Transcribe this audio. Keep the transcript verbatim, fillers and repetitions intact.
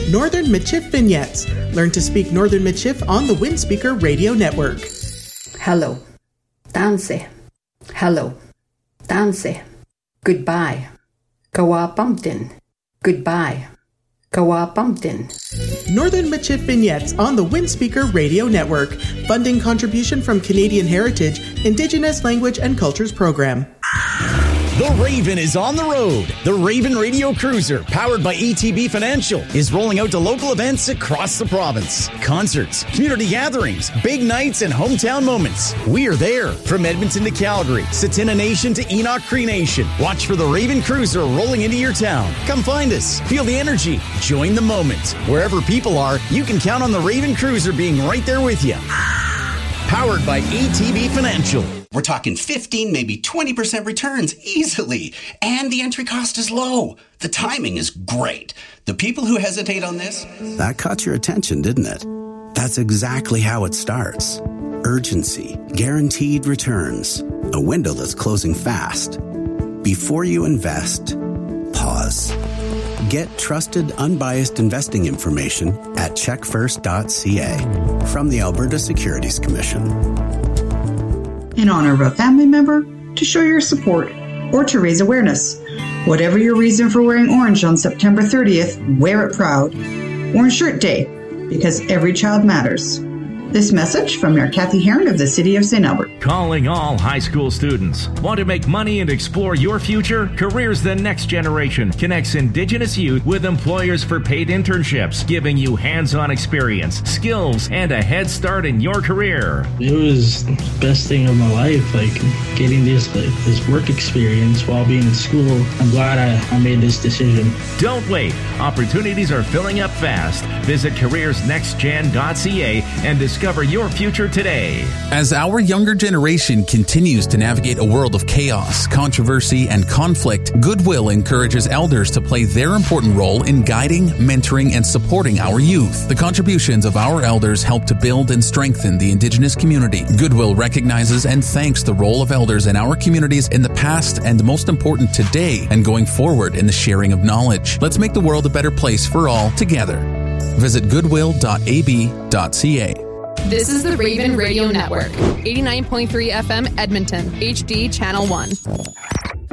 Northern Michif Vignettes. Learn to speak Northern Michif on the Windspeaker Radio Network. Hello. Dance. Hello. Dance. Goodbye. Kawa pumpkin. Goodbye. Kawa pumpkin. Northern Michif Vignettes on the Windspeaker Radio Network. Funding contribution from Canadian Heritage, Indigenous Language and Cultures Program. The Raven is on the road. The Raven Radio Cruiser, powered by A T B Financial, is rolling out to local events across the province. Concerts, community gatherings, big nights, and hometown moments. We are there. From Edmonton to Calgary, Tsuut'ina Nation to Enoch Cree Nation. Watch for the Raven Cruiser rolling into your town. Come find us. Feel the energy. Join the moment. Wherever people are, you can count on the Raven Cruiser being right there with you. Powered by A T B Financial. We're talking fifteen, maybe twenty percent returns easily. And the entry cost is low. The timing is great. The people who hesitate on this... That caught your attention, didn't it? That's exactly how it starts. Urgency, guaranteed returns, a window that's closing fast. Before you invest, pause. Get trusted, unbiased investing information at check first dot c a from the Alberta Securities Commission. In honor of a family member, to show your support, or to raise awareness. Whatever your reason for wearing orange on September thirtieth, wear it proud. Orange Shirt Day, because every child matters. This message from Mayor Kathy Heron of the City of Saint Albert. Calling all high school students. Want to make money and explore your future? Careers the Next Generation connects Indigenous youth with employers for paid internships, giving you hands-on experience, skills, and a head start in your career. It was the best thing of my life, like getting this like, this work experience while being in school. I'm glad I, I made this decision. Don't wait. Opportunities are filling up fast. Visit careers next gen dot c a and discover Discover your future today. As our younger generation continues to navigate a world of chaos, controversy, and conflict, Goodwill encourages elders to play their important role in guiding, mentoring, and supporting our youth. The contributions of our elders help to build and strengthen the Indigenous community. Goodwill recognizes and thanks the role of elders in our communities in the past and, most important, today and going forward in the sharing of knowledge. Let's make the world a better place for all together. Visit goodwill dot a b dot c a. This is the Raven Radio Network, eighty-nine point three F M Edmonton, H D Channel one.